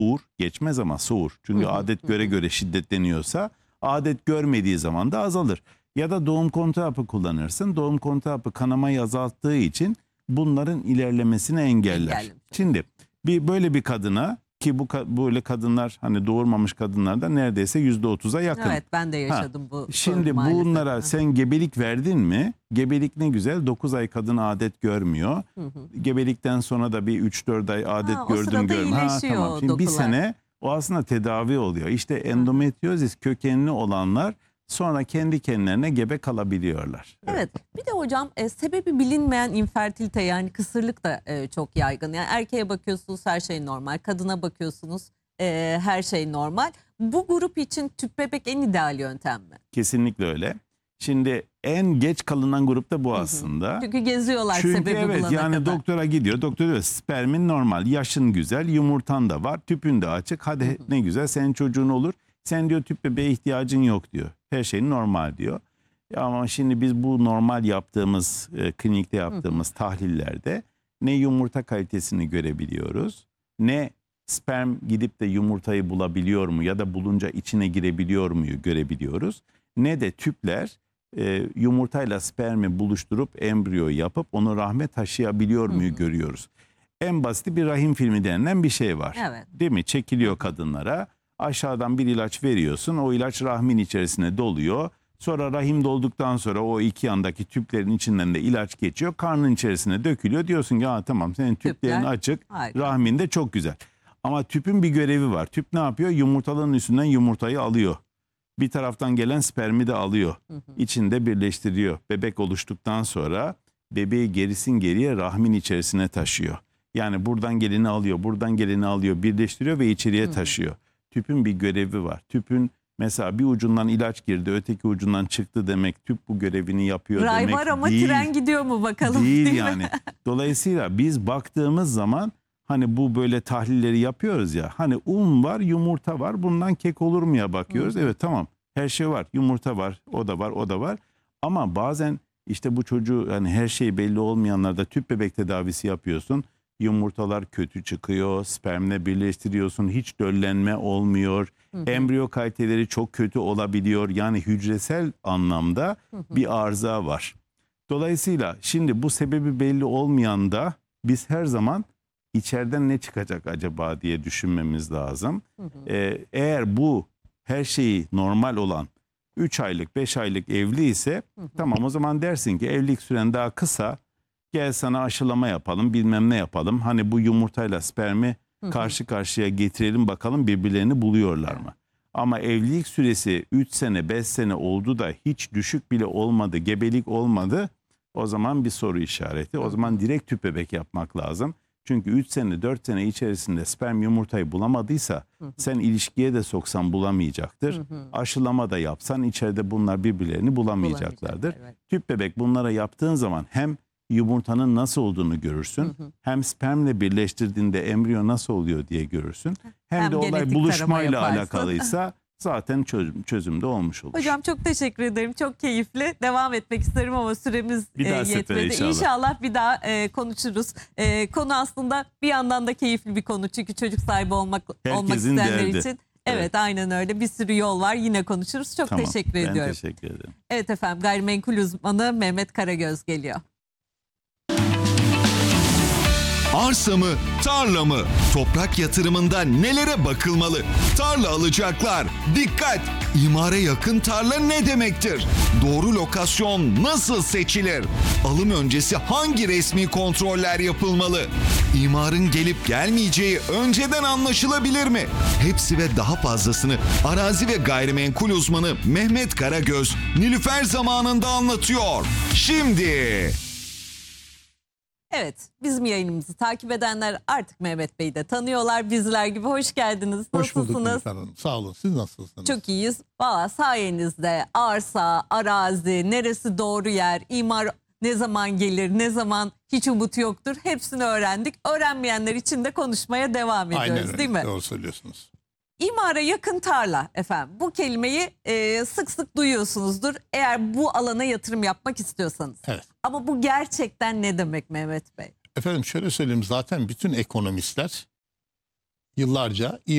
Uğur geçmez ama soğur. Çünkü adet göre göre şiddetleniyorsa, adet görmediği zaman da azalır. Ya da doğum kontrol hapı kullanırsın. Doğum kontrol hapı kanamayı azalttığı için bunların ilerlemesini engeller. Şimdi böyle bir kadına, ki böyle kadınlar, hani doğurmamış kadınlarda neredeyse %30'a yakın. Evet, ben de yaşadım bu. Şimdi bunlara sen gebelik verdin mi? Gebelik ne güzel, 9 ay kadın adet görmüyor. Gebelikten sonra da bir 3-4 ay adet gördüm görmüyor. Tamam. Şimdi bir sene o aslında tedavi oluyor. İşte endometriozis kökenli olanlar sonra kendi kendilerine gebe kalabiliyorlar. Evet. Bir de hocam sebebi bilinmeyen infertilite, yani kısırlık da çok yaygın. Yani erkeğe bakıyorsunuz her şey normal. Kadına bakıyorsunuz her şey normal. Bu grup için tüp bebek en ideal yöntem mi? Kesinlikle öyle. Şimdi en geç kalınan grup da bu aslında. Çünkü geziyorlar sebebi bulana kadar. Yani doktora gidiyor. Doktor diyor spermin normal, yaşın güzel, yumurtan da var, tüpün de açık. Hadi ne güzel, senin çocuğun olur. Sen diyor tüp bebeğe ihtiyacın yok diyor. Her şey normal diyor. Ya ama şimdi biz bu normal yaptığımız, klinikte yaptığımız tahlillerde ne yumurta kalitesini görebiliyoruz, ne sperm gidip de yumurtayı bulabiliyor mu ya da bulunca içine girebiliyor muyu görebiliyoruz. Ne de tüpler yumurtayla spermi buluşturup embriyo yapıp onu rahme taşıyabiliyor muyu görüyoruz. En basit bir rahim filmi denilen bir şey var. Evet. Değil mi? Çekiliyor kadınlara. Aşağıdan bir ilaç veriyorsun. O ilaç rahmin içerisine doluyor. Sonra rahim dolduktan sonra o iki yandaki tüplerin içinden de ilaç geçiyor. Karnın içerisine dökülüyor. Diyorsun ki tamam, senin tüplerin açık. Rahminde çok güzel. Ama tüpün bir görevi var. Tüp ne yapıyor? Yumurtalığın üstünden yumurtayı alıyor. Bir taraftan gelen spermi de alıyor. İçinde birleştiriyor. Bebek oluştuktan sonra bebeği gerisin geriye rahmin içerisine taşıyor. Yani buradan geleni alıyor, buradan geleni alıyor, birleştiriyor ve içeriye taşıyor. Tüpün bir görevi var. Tüpün mesela bir ucundan ilaç girdi, öteki ucundan çıktı demek tüp bu görevini yapıyor Ray demek var ama değil. tren gidiyor mu bakalım? Değil yani. Dolayısıyla biz baktığımız zaman hani bu böyle tahlilleri yapıyoruz ya. Hani un var, yumurta var. Bundan kek olur mu ya bakıyoruz. Evet tamam. Her şey var. Yumurta var, o da var, o da var. Ama bazen işte bu çocuğu, hani her şey belli olmayanlarda tüp bebek tedavisi yapıyorsun. Yumurtalar kötü çıkıyor, spermle birleştiriyorsun, hiç döllenme olmuyor. Embriyo kaliteleri çok kötü olabiliyor. Yani hücresel anlamda bir arıza var. Dolayısıyla şimdi bu sebebi belli olmayan da biz her zaman içeriden ne çıkacak acaba diye düşünmemiz lazım. Eğer bu her şeyi normal olan 3 aylık 5 aylık evli ise tamam, o zaman dersin ki evlilik süren daha kısa, gel sana aşılama yapalım, bilmem ne yapalım. Hani bu yumurtayla spermi karşı karşıya getirelim, bakalım birbirlerini buluyorlar mı? Ama evlilik süresi 3 sene 5 sene oldu da hiç düşük bile olmadı, gebelik olmadı, o zaman bir soru işareti. O zaman direkt tüp bebek yapmak lazım. Çünkü 3 sene 4 sene içerisinde sperm yumurtayı bulamadıysa sen ilişkiye de soksan bulamayacaktır. Aşılama da yapsan içeride bunlar birbirlerini bulamayacaklardır. Evet. Tüp bebek bunlara yaptığın zaman hem yumurtanın nasıl olduğunu görürsün, hem spermle birleştirdiğinde embriyo nasıl oluyor diye görürsün. Hem de olay buluşmayla alakalıysa zaten çözüm de olmuş olur. Hocam çok teşekkür ederim. Çok keyifli. Devam etmek isterim ama süremiz yetmedi. İnşallah bir daha konuşuruz. Konu aslında bir yandan da keyifli bir konu. Çünkü çocuk sahibi olmak isteyenler için. Evet, aynen öyle. Bir sürü yol var. Yine konuşuruz. Çok teşekkür ediyorum. Ben teşekkür ederim. Evet efendim, gayrimenkul uzmanı Mehmet Karagöz geliyor. Arsa mı, tarla mı? Toprak yatırımında nelere bakılmalı? Tarla alacaklar. Dikkat! İmara yakın tarla ne demektir? Doğru lokasyon nasıl seçilir? Alım öncesi hangi resmi kontroller yapılmalı? İmarın gelip gelmeyeceği önceden anlaşılabilir mi? Hepsi ve daha fazlasını arazi ve gayrimenkul uzmanı Mehmet Karagöz Nilüfer zamanında anlatıyor. Şimdi... Evet, bizim yayınımızı takip edenler artık Mehmet Bey'i de tanıyorlar. Bizler gibi hoş geldiniz. Hoş bulduk Nasılsınız? Hanım. Sağ olun. Siz nasılsınız? Çok iyiyiz. Valla sayenizde arsa, arazi, neresi doğru yer, imar ne zaman gelir, ne zaman hiç umut yoktur. Hepsini öğrendik. Öğrenmeyenler için de konuşmaya devam ediyoruz. Aynen öyle. Değil mi? Doğru söylüyorsunuz. İmara yakın tarla efendim. Bu kelimeyi sık sık duyuyorsunuzdur. Eğer bu alana yatırım yapmak istiyorsanız. Evet. Ama bu gerçekten ne demek Mehmet Bey? Efendim şöyle söyleyeyim, zaten bütün ekonomistler yıllarca